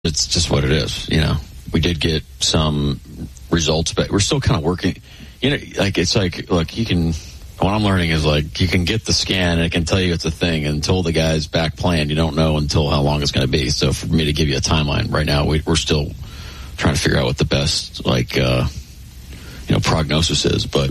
It's just what it is, We did get some results, but we're still kind of working. Look, you can. What I'm learning is you can get the scan and it can tell you it's a thing. Until the guy's back playing, you don't know until how long it's going to be. So for me to give you a timeline right now, we're still trying to figure out what the best prognosis is. But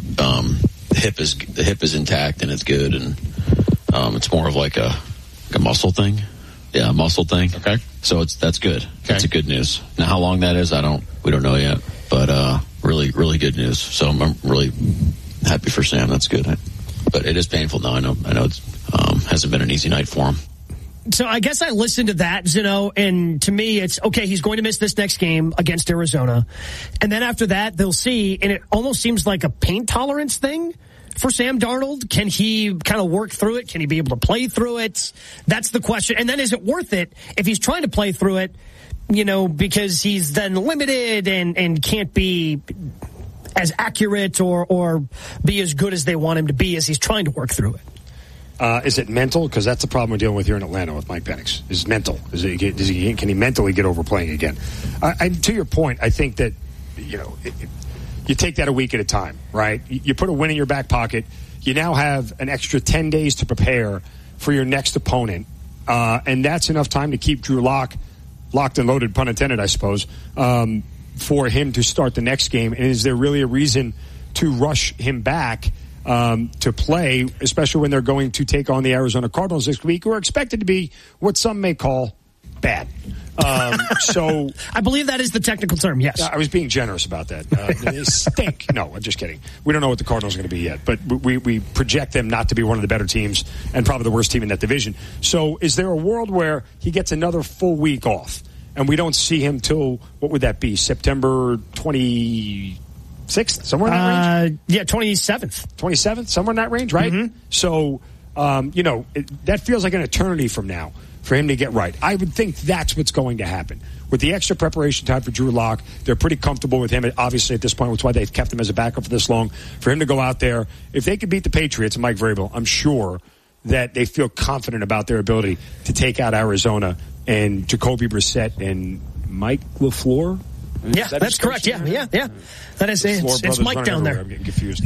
the hip is intact and it's good, and it's more of like a muscle thing. Yeah, a muscle thing. Okay. So that's good. Okay. That's a good news. Now, how long that is, we don't know yet. But really, really good news. So I'm really happy for Sam. That's good. But it is painful now. I know it hasn't been an easy night for him. So I guess I listened to that, Zeno, and to me it's, okay, he's going to miss this next game against Arizona. And then after that, they'll see, and it almost seems like a pain tolerance thing for Sam Darnold. Can he kind of work through it? Can he be able to play through it? That's the question. And then is it worth it if he's trying to play through it, because he's then limited and can't be as accurate or be as good as they want him to be as he's trying to work through it? Is it mental? Because that's the problem we're dealing with here in Atlanta with Mike Penix. Is mental? Can he mentally get over playing again? To your point, I think that you take that a week at a time, right? You put a win in your back pocket. You now have an extra 10 days to prepare for your next opponent, and that's enough time to keep Drew Lock locked and loaded, pun intended, I suppose, for him to start the next game. And is there really a reason to rush him back to play, especially when they're going to take on the Arizona Cardinals this week, who are expected to be what some may call bad? So I believe that is the technical term, yes. I was being generous about that. They stink. No, I'm just kidding. We don't know what the Cardinals are going to be yet, but we project them not to be one of the better teams and probably the worst team in that division. So is there a world where he gets another full week off and we don't see him till, what would that be, September 26th? Somewhere in that range? Yeah, 27th. 27th? Somewhere in that range, right? Mm-hmm. So, that feels like an eternity from now for him to get right. I would think that's what's going to happen. With the extra preparation time for Drew Lock, they're pretty comfortable with him, obviously, at this point. That's why they've kept him as a backup for this long. For him to go out there, if they could beat the Patriots and Mike Vrabel, I'm sure that they feel confident about their ability to take out Arizona and Jacoby Brissett and Mike LaFleur. Yeah, that's correct. Yeah. That is it. It's Mike down there. I'm getting confused.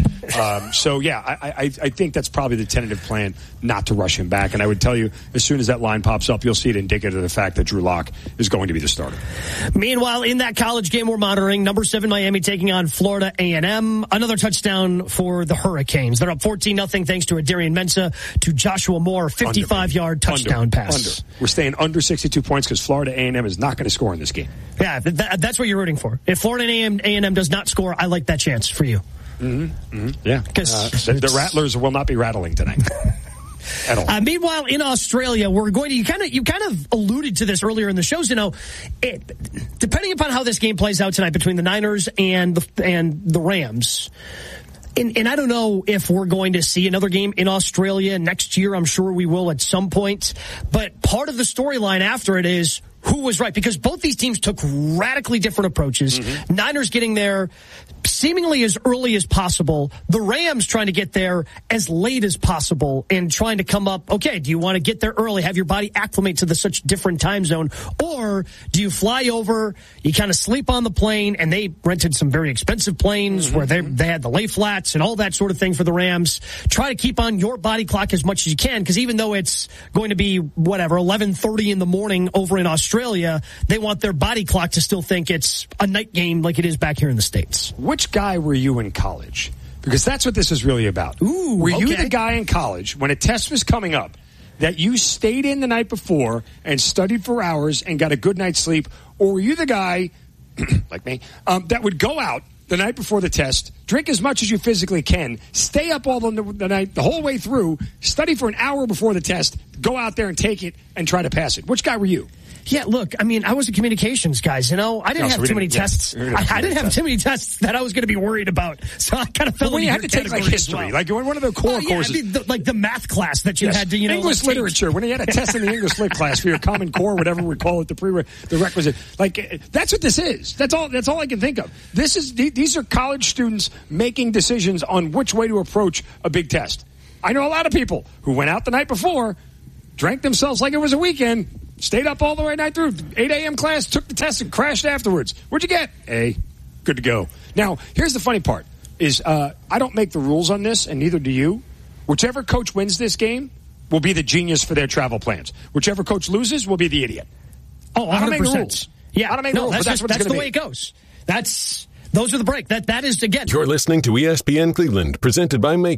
I think that's probably the tentative plan, not to rush him back. And I would tell you, as soon as that line pops up, you'll see it indicative of the fact that Drew Lock is going to be the starter. Meanwhile, in that college game we're monitoring, number 7 Miami taking on Florida A&M. Another touchdown for the Hurricanes. They're up 14-0 thanks to a Darian Mensah to Joshua Moore, 55-yard touchdown pass. We're staying under 62 points because Florida A&M is not going to score in this game. Yeah, that's what you're rooting for. If Florida A&M does not score, I like that chance for you. Mm-hmm. Mm-hmm. Yeah, because the Rattlers will not be rattling tonight. At all. Meanwhile, in Australia, we're going to, you kind of alluded to this earlier in the shows, depending upon how this game plays out tonight between the Niners and the Rams. And I don't know if we're going to see another game in Australia next year. I'm sure we will at some point. But part of the storyline after it is who was right, because both these teams took radically different approaches. Mm-hmm. Niners getting there seemingly as early as possible. The Rams trying to get there as late as possible and trying to come up, okay, do you want to get there early, have your body acclimate to such different time zone, or do you fly over, you kind of sleep on the plane, and they rented some very expensive planes where they had the lay flats and all that sort of thing for the Rams. Try to keep on your body clock as much as you can, because even though it's going to be, 11:30 in the morning over in Australia, they want their body clock to still think it's a night game like it is back here in the States. Which guy were you in college? Because that's what this is really about. Were you the guy in college when a test was coming up that you stayed in the night before and studied for hours and got a good night's sleep? Or were you the guy, like me, that would go out the night before the test, drink as much as you physically can, stay up all the night, the whole way through, study for an hour before the test, go out there and take it and try to pass it? Which guy were you? Yeah, look, I was a communications guy, I didn't have too many tests. I didn't have too many tests that I was going to be worried about, so I kind of fell into you had to take like history, like one of the core courses. Like the math class that you had to, English literature, when you had a test in the English lit class for your Common Core, whatever we call it, the requisite. Like, that's what this is. That's all I can think of. These are college students making decisions on which way to approach a big test. I know a lot of people who went out the night before, drank themselves like it was a weekend, Stayed up all the way night through. 8 a.m. class, took the test, and crashed afterwards. What'd you get? A. Good to go. Now, here's the funny part, is I don't make the rules on this, and neither do you. Whichever coach wins this game will be the genius for their travel plans. Whichever coach loses will be the idiot. Oh, 100%. I don't make the rules. Yeah, I don't make the rules, that's, but that's what it's that's the gonna way be. it goes. Those are the break. That is, again. You're listening to ESPN Cleveland, presented by Make.